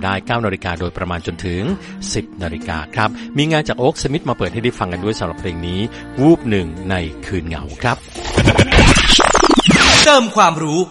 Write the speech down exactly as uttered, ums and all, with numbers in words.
ได้ เก้านาฬิกา โดยประมาณจนถึง สิบนาฬิกาครับมีงานจากโอ๊คสมิธมาเปิดให้ได้ฟังกันด้วยสำหรับเพลงนี้วูบหนึ่งในคืนเหงาครับเติมความรู้